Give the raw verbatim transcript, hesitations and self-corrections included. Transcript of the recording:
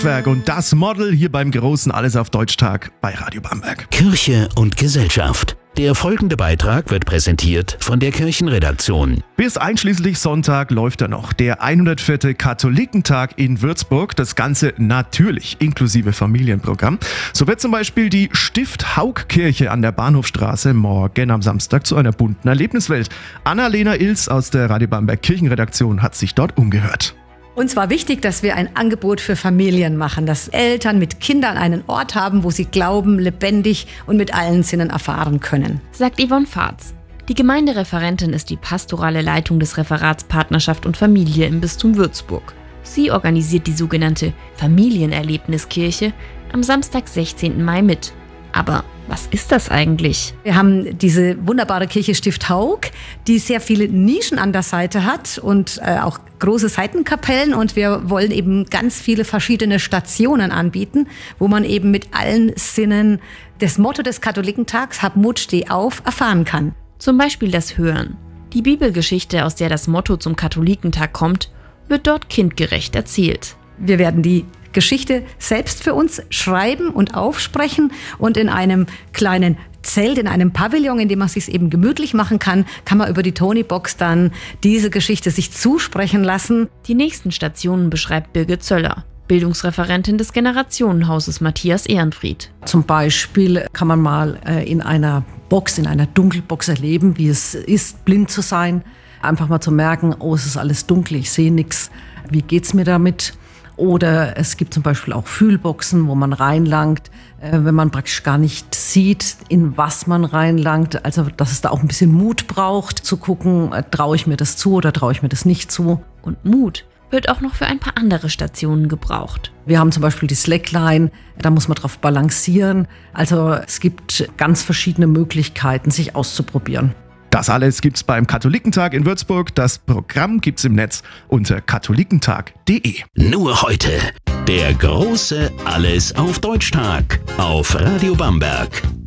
Kraftwerk und das Model hier beim großen Alles auf Deutsch-Tag bei Radio Bamberg. Kirche und Gesellschaft. Der folgende Beitrag wird präsentiert von der Kirchenredaktion. Bis einschließlich Sonntag läuft er noch, der hundertvierte Katholikentag in Würzburg. Das Ganze natürlich inklusive Familienprogramm. So wird zum Beispiel die Stift-Haug-Kirche an der Bahnhofstraße morgen am Samstag zu einer bunten Erlebniswelt. Anna-Lena Ilz aus der Radio Bamberg Kirchenredaktion hat sich dort umgehört. Uns war wichtig, dass wir ein Angebot für Familien machen, dass Eltern mit Kindern einen Ort haben, wo sie Glauben lebendig und mit allen Sinnen erfahren können. Sagt Yvonne Fahrz. Die Gemeindereferentin ist die pastorale Leitung des Referats Partnerschaft und Familie im Bistum Würzburg. Sie organisiert die sogenannte Familienerlebniskirche am Samstag, sechzehnten Mai mit. Aber was ist das eigentlich? Wir haben diese wunderbare Kirche Stift Haug, die sehr viele Nischen an der Seite hat und äh, auch große Seitenkapellen. Und wir wollen eben ganz viele verschiedene Stationen anbieten, wo man eben mit allen Sinnen das Motto des Katholikentags, Hab Mut, steh auf, erfahren kann. Zum Beispiel das Hören. Die Bibelgeschichte, aus der das Motto zum Katholikentag kommt, wird dort kindgerecht erzählt. Wir werden die Geschichte selbst für uns schreiben und aufsprechen und in einem kleinen Zelt, in einem Pavillon, in dem man es sich eben gemütlich machen kann, kann man über die Tonybox dann diese Geschichte sich zusprechen lassen. Die nächsten Stationen beschreibt Birgit Zöller, Bildungsreferentin des Generationenhauses Matthias Ehrenfried. Zum Beispiel kann man mal in einer Box, in einer Dunkelbox erleben, wie es ist, blind zu sein. Einfach mal zu merken, oh, es ist alles dunkel, ich sehe nichts. Wie geht's mir damit? Oder es gibt zum Beispiel auch Fühlboxen, wo man reinlangt, äh, wenn man praktisch gar nicht sieht, in was man reinlangt. Also dass es da auch ein bisschen Mut braucht, zu gucken, äh, traue ich mir das zu oder traue ich mir das nicht zu. Und Mut wird auch noch für ein paar andere Stationen gebraucht. Wir haben zum Beispiel die Slackline, da muss man drauf balancieren. Also es gibt ganz verschiedene Möglichkeiten, sich auszuprobieren. Das alles gibt's beim Katholikentag in Würzburg. Das Programm gibt's im Netz unter katholikentag punkt de. Nur heute der große Alles auf Deutsch-Tag auf Radio Bamberg.